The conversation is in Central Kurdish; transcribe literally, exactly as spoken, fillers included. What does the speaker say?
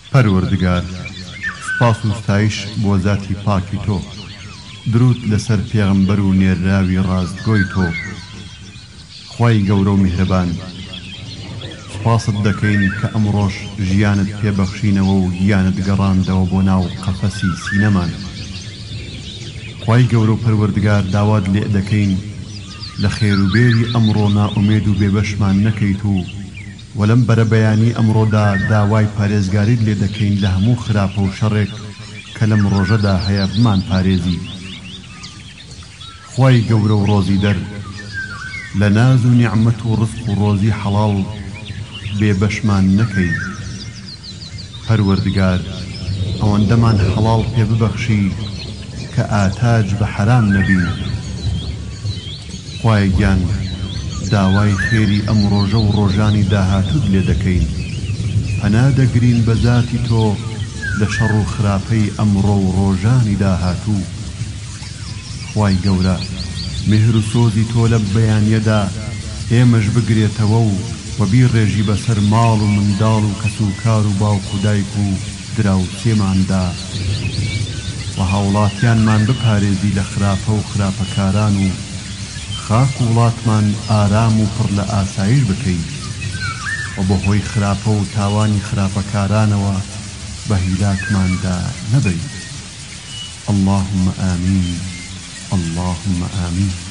پەروەردگار، سپاس و ستایش بۆ ذاتی پاکی تۆ، درود لەسەر پێغەمبەر و نێراوی ڕاستگۆی تۆ. خوای گەورە و میهرەبان، سپاست دەکەین کە ئەمڕۆژ ژیانت پێبەخشینەوە و گیانت گەڕاندەوە بۆ ناو قەفەسی سینەمان. خوای گەورە و پەروەردگار، داوات لێ دەکەین لە خێروبێری ئەمڕۆ نائومێد و بێبەشمان نەکەیت و وەلەم بەرەبەیانی ئەمڕۆدا داوای پارێزگاریت لێ دەکەین لە هەموو خراپە و شەڕێک کە لەم ڕۆژەدا هەیە بمان پارێزی. خوای گەورە و ڕۆزی دەر، لە ناز و نیعمەت و ڕزق و ڕۆزی حەڵاڵ بێبەشمان نەکەی. پەروەردگار، ئەوەندەمان حەڵاڵ پێ ببەخشی کە ئاتاج بە حەرام نەبی. خوای گیان، داوای خێری ئەم ڕۆژە و ڕۆژانی داهاتوت لێ دەکەین. پەنا دەگرین بە ذاتی تۆ لە شەڕ و خراپەی ئەمڕۆ و ڕۆژانی داهاتوو. خوای گەورە، مهر و سۆزی تۆ لە بەیانیەدا ئێمەش بگرێتەوە و وەبیڕێژی بەسەر ماڵ و منداڵ و کەس و کار و باوک و دایک و دراوسێماندا و هاوڵاتیانمان بپارێزی لە خراپە و خراپەکاران و خاک و وڵاتمان ئارام و پڕ لە ئاسایش بکەی و بەهۆی خراپە و تاوانی خراپەکارانەوە بە هیلاکماندا نەبەی. اللهم آمین، اللهم آمین.